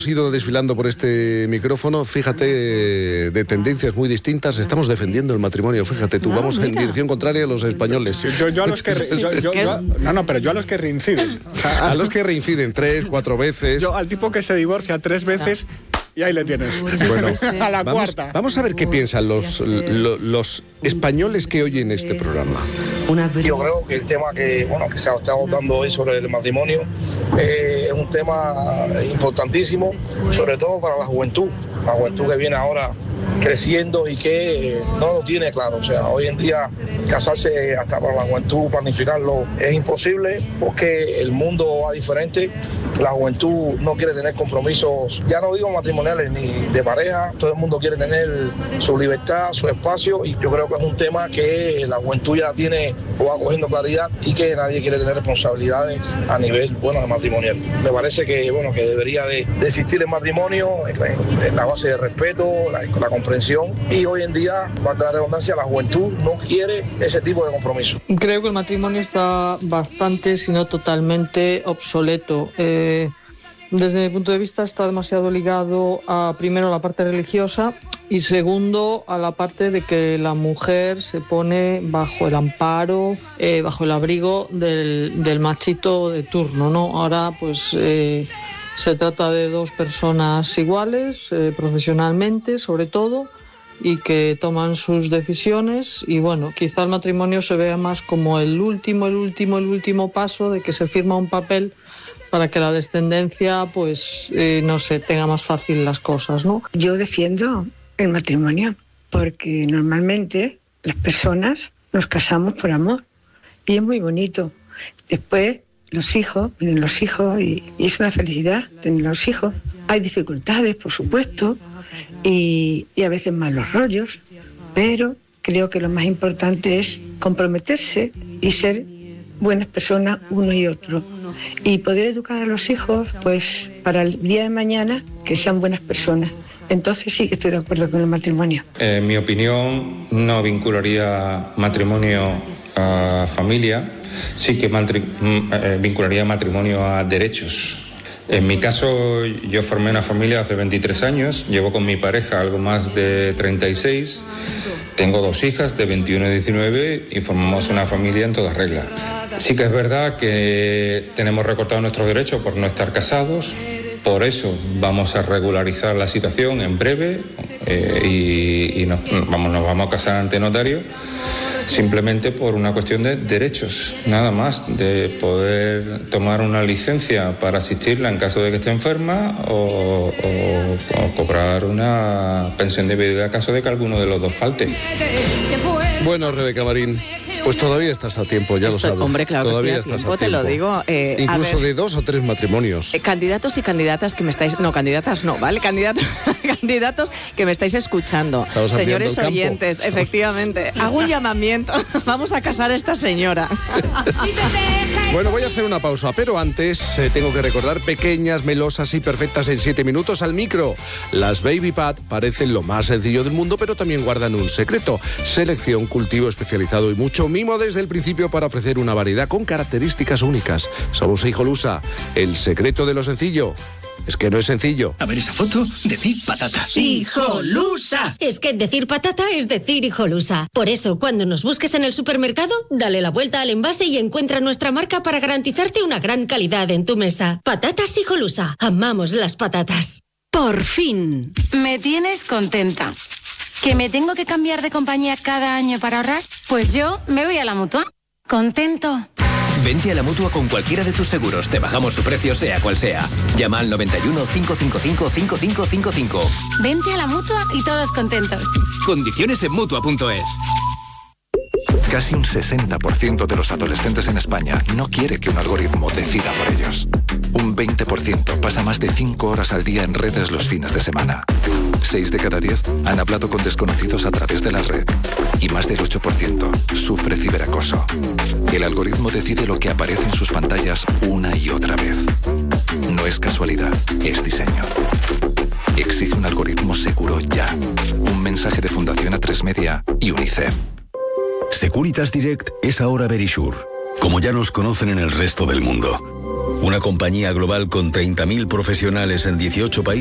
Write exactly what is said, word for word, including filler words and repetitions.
ido desfilando por este micrófono, fíjate, de tendencias muy distintas. Estamos defendiendo el matrimonio, fíjate tú, no, vamos mira. en dirección contraria a los españoles. Yo, yo a los que yo, yo, yo, no, no, pero yo a los que reinciden. O sea, a los que reinciden tres, cuatro veces. Yo al tipo que se divorcia tres veces. Y ahí le tienes. Bueno, a la vamos, cuarta. Vamos a ver qué piensan los, los, los españoles que oyen este programa. Yo creo que el tema que, bueno, que se está abordando hoy sobre el matrimonio eh, es un tema importantísimo, sobre todo para la juventud. La juventud que viene ahora creciendo y que eh, no lo tiene claro. O sea, hoy en día casarse hasta para la juventud, planificarlo, es imposible porque el mundo va diferente. La juventud no quiere tener compromisos, ya no digo matrimoniales ni de pareja, todo el mundo quiere tener su libertad, su espacio, y yo creo que es un tema que la juventud ya tiene o va cogiendo claridad y que nadie quiere tener responsabilidades a nivel, bueno, de matrimonial. Me parece que, bueno, que debería de, de existir el matrimonio en, en la base de respeto, la, la comprensión, y hoy en día, valga la redundancia, la juventud no quiere ese tipo de compromiso. Creo que el matrimonio está bastante, si no totalmente, obsoleto. Eh, Desde mi punto de vista está demasiado ligado a, primero, a la parte religiosa y segundo, a la parte de que la mujer se pone bajo el amparo, eh, bajo el abrigo del, del machito de turno, ¿no? Ahora pues eh, se trata de dos personas iguales, eh, profesionalmente sobre todo, y que toman sus decisiones, y bueno, quizá el matrimonio se vea más como el último, el último, el último paso de que se firma un papel para que la descendencia, pues, eh, no sé, tenga más fácil las cosas, ¿no? Yo defiendo el matrimonio porque normalmente las personas nos casamos por amor y es muy bonito. Después los hijos, vienen los hijos y, y es una felicidad tener los hijos. Hay dificultades, por supuesto, y, y a veces malos rollos, pero creo que lo más importante es comprometerse y ser buenas personas uno y otro, y poder educar a los hijos pues para el día de mañana que sean buenas personas. Entonces sí que estoy de acuerdo con el matrimonio. En mi opinión, no vincularía matrimonio a familia, sí que matri- eh, vincularía matrimonio a derechos. En mi caso, yo formé una familia hace veintitrés años, llevo con mi pareja algo más de treinta y seis, tengo dos hijas de veintiuno y diecinueve y formamos una familia en toda regla. Sí que es verdad que tenemos recortados nuestros derechos por no estar casados, por eso vamos a regularizar la situación en breve eh, y, y nos, vamos, nos vamos a casar ante notario, simplemente por una cuestión de derechos, nada más, de poder tomar una licencia para asistirla en caso de que esté enferma o, o, o cobrar una pensión de viudedad en caso de que alguno de los dos falte. Bueno, Rebeca Marín, pues todavía estás a tiempo, ya Estoy, lo sabes. Hombre, claro todavía que estoy a tiempo, tiempo, te lo digo. Eh, Incluso ver, de dos o tres matrimonios. Eh, candidatos y candidatas que me estáis... No, candidatas no, ¿vale? Candidatos, candidatos que me estáis escuchando. Estamos Señores ampliando el oyentes, campo. efectivamente. Hago un llamamiento. Vamos a casar a esta señora. Bueno, voy a hacer una pausa, pero antes eh, tengo que recordar pequeñas, melosas y perfectas en siete minutos al micro. Las Baby Pad parecen lo más sencillo del mundo, pero también guardan un secreto. Selección, cultivo especializado y mucho mimo desde el principio para ofrecer una variedad con características únicas. Somos Hijolusa. El secreto de lo sencillo es que no es sencillo. A ver esa foto, decir patata. ¡Hijolusa! Es que decir patata es decir Hijolusa. Por eso, cuando nos busques en el supermercado, dale la vuelta al envase y encuentra nuestra marca para garantizarte una gran calidad en tu mesa. Patatas Hijolusa. Amamos las patatas. Por fin. Me tienes contenta. ¿Que me tengo que cambiar de compañía cada año para ahorrar? Pues yo me voy a la Mutua. ¿Contento? Vente a la Mutua con cualquiera de tus seguros. Te bajamos su precio, sea cual sea. Llama al noventa y uno, cinco cinco cinco, cinco cinco cinco cinco. Vente a la Mutua y todos contentos. Condiciones en Mutua punto es. Casi un sesenta por ciento de los adolescentes en España no quiere que un algoritmo decida por ellos. Un veinte por ciento pasa más de cinco horas al día en redes los fines de semana. seis de cada diez han hablado con desconocidos a través de la red. Y más del ocho por ciento sufre ciberacoso. El algoritmo decide lo que aparece en sus pantallas una y otra vez. No es casualidad, es diseño. Exige un algoritmo seguro ya. Un mensaje de Fundación A tres Media y UNICEF. Securitas Direct es ahora Verisure, como ya nos conocen en el resto del mundo. Una compañía global con treinta mil profesionales en dieciocho países